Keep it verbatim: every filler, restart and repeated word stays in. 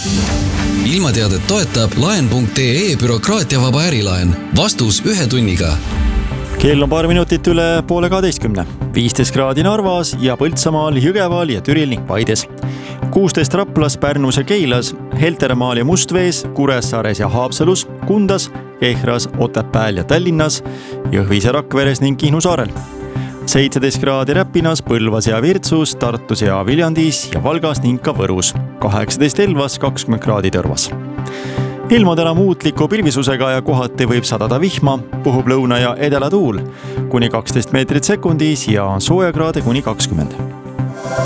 Ilmateadet toetab laen punkt ee bürokraatiavaba ärilaen. Vastus ühe tunniga. Kell on paar minutit üle poole kaheteistkümne. viisteist kraadi Narvas ja Põltsamaal, Jõgeval ja Türil ning Paides. kuusteist Raplas, Pärnus ja Keilas, Heltermaal ja Mustvees, Kuressaares ja Haapsalus, Kundas, Kehras, Otepääl ja Tallinnas, Jõhvis ja Rakveres ning Kihnu saarel. seitseteist kraadi Räpinas, Põlvas ja Virtsus, Tartus ja Viljandis ja Valgas ning ka Võrus. kaheksateist Elvas, kakskümmend kraadi Tõrvas. Ilmad enam muutliku pilvisusega ja kohati võib sadada vihma, puhub lõuna ja edela tuul kuni kaksteist meetrit sekundis ja soojakraade kuni kakskümmend.